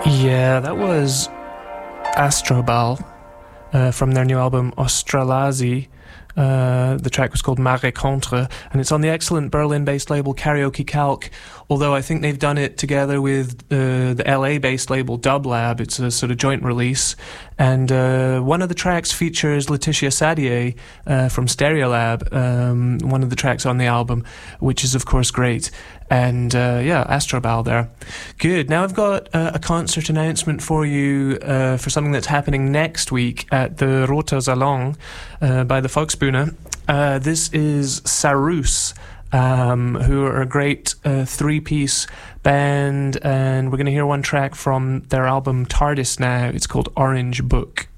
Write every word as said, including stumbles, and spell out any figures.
Yeah, that was Astrobal uh, from their new album Australasie. Uh, the track was called Ma Rencontre, and it's on the excellent Berlin-based label Karaoke Calc, although I think they've done it together with uh, the L A-based label Dub Lab. It's a sort of joint release, and uh, one of the tracks features Laetitia Sadier uh, from Stereolab, um, one of the tracks on the album, which is of course great. And uh, yeah, Astrobal there. Good. Now I've got uh, a concert announcement for you uh, for something that's happening next week at the Roter Salon uh, by the Volksbühne. Uh, this is Sarus, um, who are a great uh, three-piece band, and we're going to hear one track from their album TARDIS now. It's called Orange Book.